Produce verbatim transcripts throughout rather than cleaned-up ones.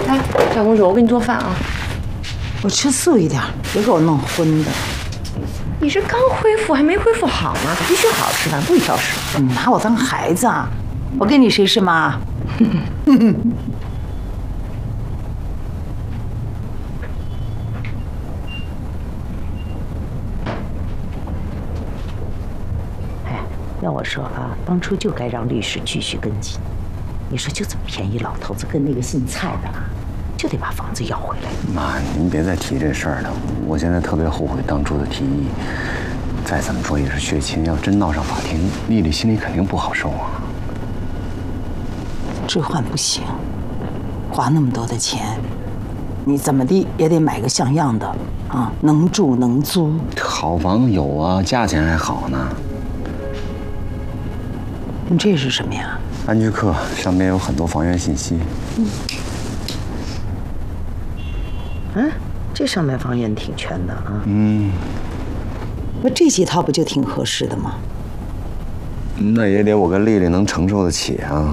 来，小公主，我给你做饭啊。 我吃素一点，别给我弄荤的。 你是刚恢复，还没恢复好呢，必须好好吃饭，不许挑食。 你拿我当孩子啊？我跟你谁是妈？哎，要我说啊，当初就该让律师继续跟进。你说就这么便宜老头子跟那个姓蔡的，就得把房子要回来。 妈，您别再提这事儿了，我现在特别后悔当初的提议。再怎么说也是血亲，要真闹上法庭，丽丽心里肯定不好受啊。 置换不行，花那么多的钱，你怎么地也得买个像样的啊，能住能租。 好房子有啊，价钱还好呢。 你这是什么呀？ 安居客上面有很多房源信息。 嗯。嗯，这上面房源挺全的啊。 嗯。 那这几套不就挺合适的吗？ 那也得我跟丽丽能承受得起啊。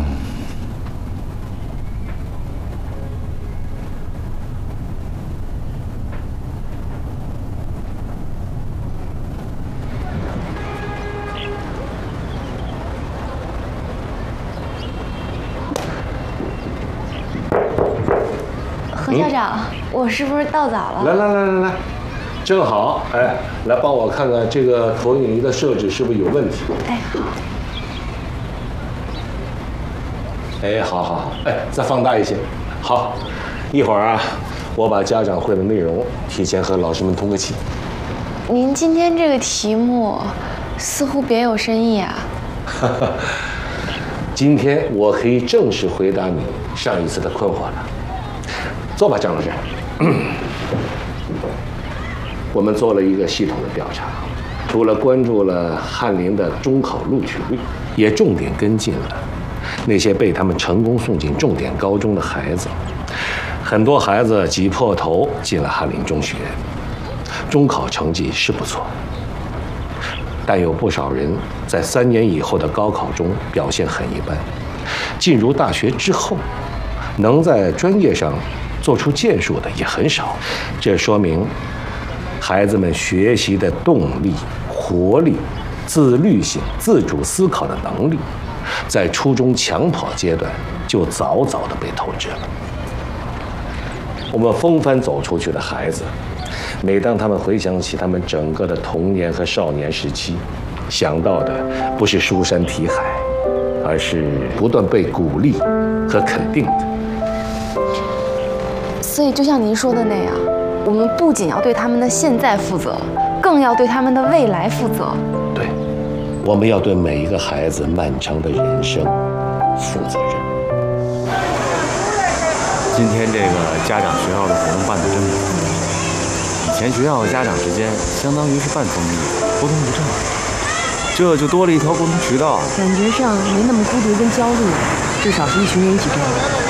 何校长，我是不是到早了？ 来来来来来。正好，哎，来帮我看看这个投影仪的设置是不是有问题？ 哎，好。 哎，好好好，哎，再放大一些。好，一会儿啊，我把家长会的内容提前和老师们通个气。 您今天这个题目似乎别有深意啊。 今天我可以正式回答你上一次的困惑了。坐吧，张老师。我们做了一个系统的调查，除了关注了翰林的中考录取率，也重点跟进了那些被他们成功送进重点高中的孩子。很多孩子挤破头进了翰林中学，中考成绩是不错，但有不少人在三年以后的高考中表现很一般。进入大学之后，能在专业上做出建树的也很少，这说明孩子们学习的动力、活力、自律性、自主思考的能力，在初中抢跑阶段就早早的被透支了。我们风帆走出去的孩子，每当他们回想起他们整个的童年和少年时期，想到的不是书山题海，而是不断被鼓励和肯定的。 所以，就像您说的那样，我们不仅要对他们的现在负责，更要对他们的未来负责。 对，我们要对每一个孩子漫长的人生负责任。 今天这个家长学校的活动办得真不错。以前学校的家长之间相当于是半封闭，沟通不畅，这就多了一条沟通渠道。 感觉上没那么孤独跟焦虑，至少是一群人一起这样。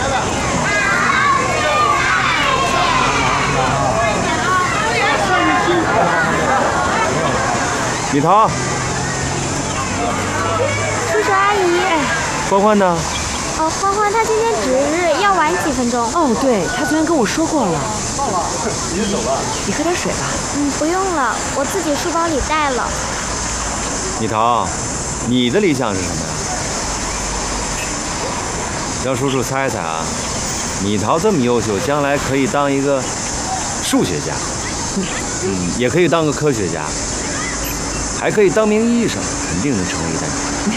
李桃， 叔叔阿姨， 欢欢呢？ 哦，欢欢他今天值日，要晚几分钟。 哦，对，他昨天跟我说过了。你走吧，你喝点水吧。 嗯，不用了，我自己书包里带了。 李桃，你的理想是什么呀？让叔叔猜猜啊，米桃这么优秀，将来可以当一个数学家，嗯，也可以当个科学家。还可以当名医生，肯定能成为一代名。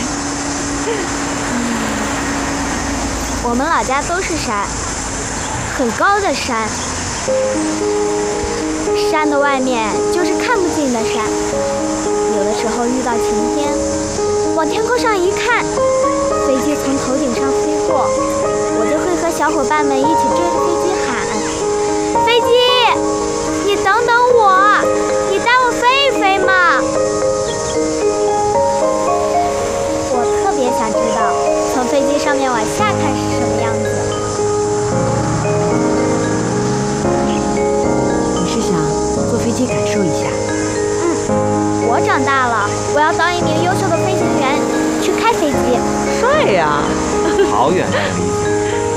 我们老家都是山，很高的山，山的外面就是看不尽的山。有的时候遇到晴天，往天空上一看，飞机从头顶上飞过，我就会和小伙伴们一起追着飞机喊：“飞机，你等等我，你带我飞一飞嘛！”想知道从飞机上面往下看是什么样子。 你是想坐飞机感受一下？ 嗯，我长大了，我要当一名优秀的飞行员，去开飞机。 帅呀！ 好远大的理想。